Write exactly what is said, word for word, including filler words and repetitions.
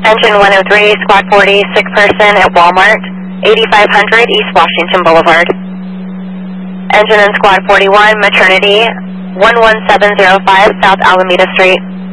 Engine one oh three, Squad forty, sick person at Walmart, eighty-five hundred East Washington Boulevard. Engine in Squad forty-one, maternity, one one seven zero five South Alameda Street.